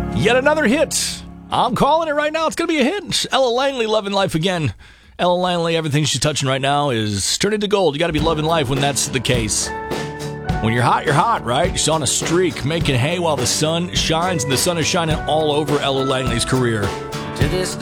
Yet another hit. I'm calling it right now. It's going to be a hit. Ella Langley, Loving Life Again. Ella Langley, everything she's touching right now is turning to gold. You got to be loving life when that's the case. When you're hot, right? She's on a streak, making hay while the sun shines, and the sun is shining all over Ella Langley's career. To this